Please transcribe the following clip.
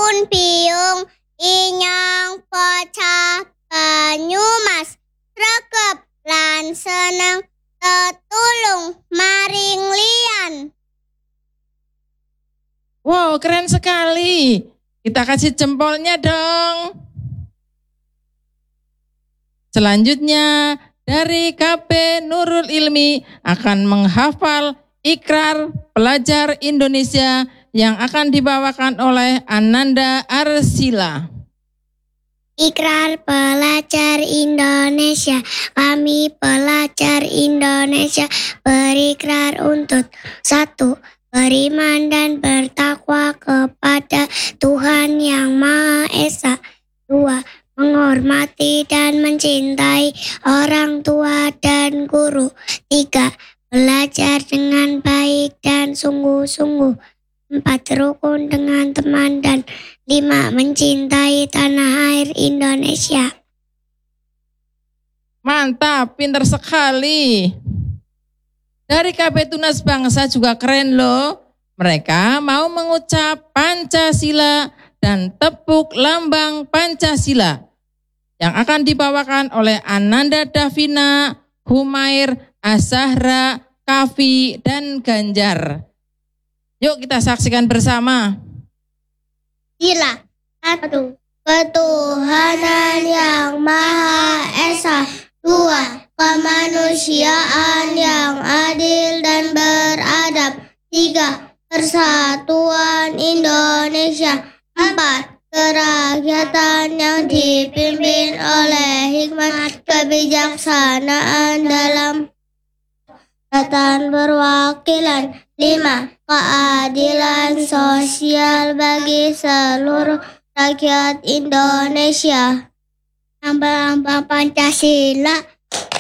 Daun piung inyong pecah banyu mas sregep lan seneng tetulung maring liyan. Wow, keren sekali. Kita kasih jempolnya dong. Selanjutnya dari KP Nurul Ilmi akan menghafal Ikrar Pelajar Indonesia yang akan dibawakan oleh Ananda Arsila. Ikrar pelajar Indonesia, kami pelajar Indonesia berikrar untuk 1. Beriman dan bertakwa kepada Tuhan Yang Maha Esa. 2. Menghormati dan mencintai orang tua dan guru. 3. Belajar dengan baik dan sungguh-sungguh. 4. Rukun dengan teman dan 5. Mencintai tanah air Indonesia. Mantap, pinter sekali. Dari KP Tunas Bangsa juga keren loh. Mereka mau mengucap Pancasila dan tepuk lambang Pancasila yang akan dibawakan oleh Ananda Davina, Humair, Azahra, Kavi, dan Ganjar. Yuk kita saksikan bersama. Sila. 1. Ketuhanan Yang Maha Esa. 2. Kemanusiaan yang adil dan beradab. 3. Persatuan Indonesia. 4. Kerakyatan yang dipimpin oleh hikmat kebijaksanaan dalam perwakilan. 5. Keadilan sosial bagi seluruh rakyat Indonesia. Lambang Pancasila.